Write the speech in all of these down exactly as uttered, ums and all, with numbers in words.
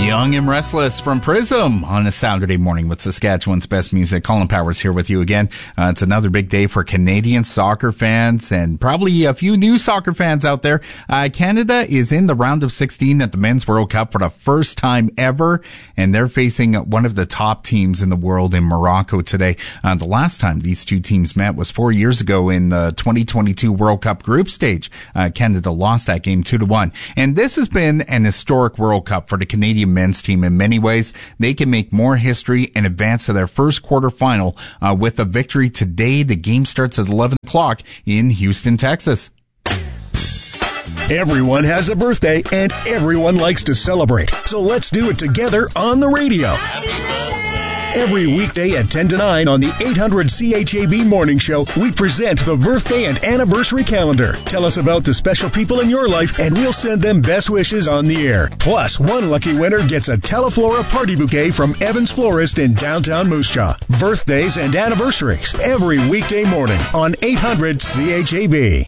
Young and Restless from Prism on a Saturday morning with Saskatchewan's best music. Colin Powers here with you again. Uh, it's another big day for Canadian soccer fans and probably a few new soccer fans out there. Uh, Canada is in the round of sixteen at the Men's World Cup for the first time ever, and they're facing one of the top teams in the world in Morocco today. Uh, the last time these two teams met was four years ago in the twenty twenty-two World Cup group stage. Uh, Canada lost that game two to one. And this has been an historic World Cup for the Canadian men's team in many ways. They can make more history and advance to their first quarterfinal uh, with a victory today. The game starts at eleven o'clock in Houston, Texas. Everyone has a birthday and everyone likes to celebrate. So let's do it together on the radio. Every weekday at ten to nine on the eight hundred C H A B Morning Show, we present the birthday and anniversary calendar. Tell us about the special people in your life, and we'll send them best wishes on the air. Plus, one lucky winner gets a Teleflora party bouquet from Evans Florist in downtown Moose Jaw. Birthdays and anniversaries every weekday morning on eight hundred C H A B.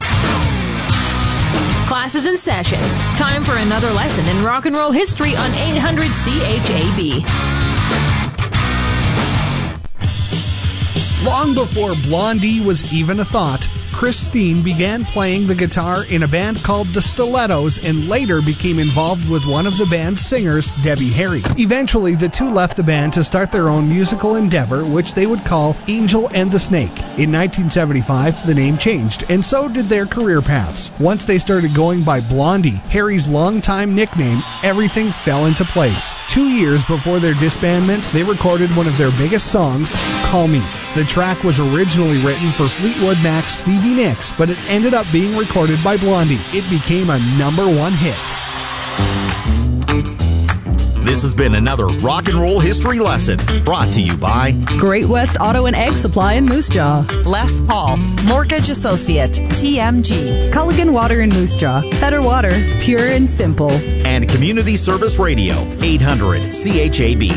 Class is in session. Time for another lesson in rock and roll history on eight hundred C H A B. Long before Blondie was even a thought, Christine began playing the guitar in a band called the Stilettos and later became involved with one of the band's singers, Debbie Harry. Eventually, the two left the band to start their own musical endeavor, which they would call Angel and the Snake. In nineteen seventy-five, the name changed, and so did their career paths. Once they started going by Blondie, Harry's longtime nickname, everything fell into place. Two years before their disbandment, they recorded one of their biggest songs, Call Me. The track was originally written for Fleetwood Mac's Stevie Nicks, but it ended up being recorded by Blondie. It became a number one hit. This has been another Rock and Roll History Lesson brought to you by Great West Auto and Egg Supply in Moose Jaw, Les Paul, Mortgage Associate, T M G, Culligan Water in Moose Jaw, better water, pure and simple, and Community Service Radio, eight hundred C H A B.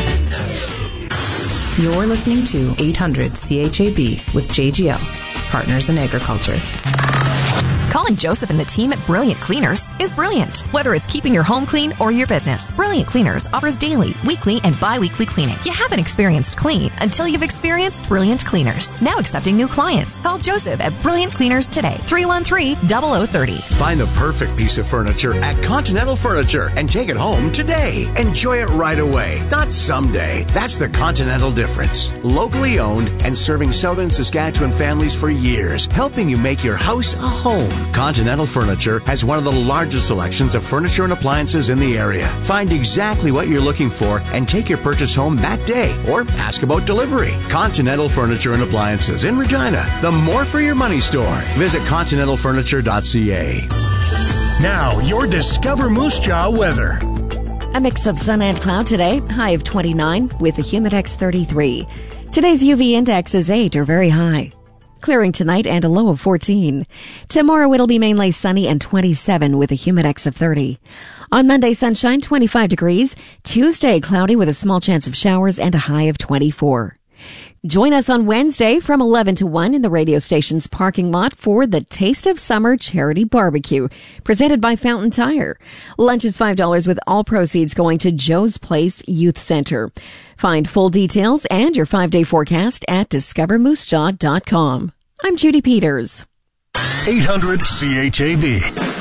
You're listening to eight hundred C H A B with J G L, Partners in Agriculture. Calling Joseph and the team at Brilliant Cleaners is brilliant. Whether it's keeping your home clean or your business, Brilliant Cleaners offers daily, weekly, and bi-weekly cleaning. You haven't experienced clean until you've experienced Brilliant Cleaners. Now accepting new clients. Call Joseph at Brilliant Cleaners today. three one three, zero zero three zero. Find the perfect piece of furniture at Continental Furniture and take it home today. Enjoy it right away, not someday. That's the Continental difference. Locally owned and serving Southern Saskatchewan families for years, helping you make your house a home. Continental Furniture has one of the largest selections of furniture and appliances in the area. Find exactly what you're looking for and take your purchase home that day or ask about delivery. Continental Furniture and Appliances in Regina, the more for your money store. Visit continental furniture dot c a. Now, your Discover Moose Jaw weather. A mix of sun and cloud today, high of twenty-nine with a Humidex thirty-three. Today's U V index is eight or very high. Clearing tonight and a low of fourteen. Tomorrow it'll be mainly sunny and twenty-seven with a Humidex of thirty. On Monday, sunshine, twenty-five degrees. Tuesday, cloudy with a small chance of showers and a high of twenty-four. Join us on Wednesday from eleven to one in the radio station's parking lot for the Taste of Summer Charity Barbecue, presented by Fountain Tire. Lunch is five dollars with all proceeds going to Joe's Place Youth Center. Find full details and your five-day forecast at discover moose jaw dot com. I'm Judy Peters. eight hundred C H A B.